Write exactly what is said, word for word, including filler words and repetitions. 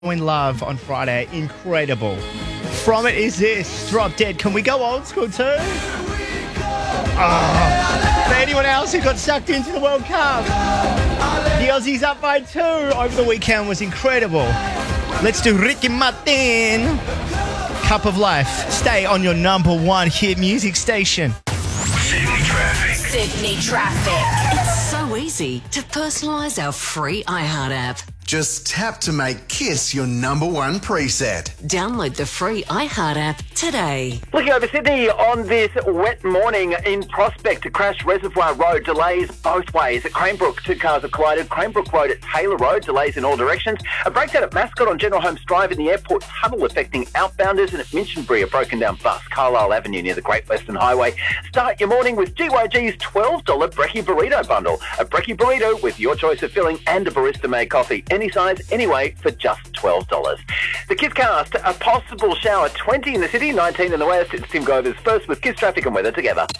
In Love on Friday. Incredible. From it is this. Drop Dead. Can we go old school too? Oh. For anyone else who got sucked into the World Cup, the Aussies up by two over the weekend was incredible. Let's do Ricky Martin. Cup of Life. Stay on your number one hit music station. Sydney Traffic. Sydney Traffic. It's so easy to personalise our free iHeart app. Just tap to make Kiss your number one preset. Download the free iHeart app today. Looking over Sydney on this wet morning in Prospect, crash Reservoir Road, delays both ways. At Cranebrook, two cars have collided. Cranebrook Road at Taylor Road, delays in all directions. A breakdown at Mascot on General Holmes Drive in the airport tunnel affecting outbounders. And at Minchinbury, a broken down bus, Carlisle Avenue near the Great Western Highway. Start your morning with G Y G's twelve dollars Brekkie Burrito Bundle. A Brekkie Burrito with your choice of filling and a barista-made coffee. Any size, anyway, for just twelve dollars. The Kiss Cast, a possible shower, twenty in the city, nineteen in the west. It's Tim Grover's first with Kiss Traffic and weather together.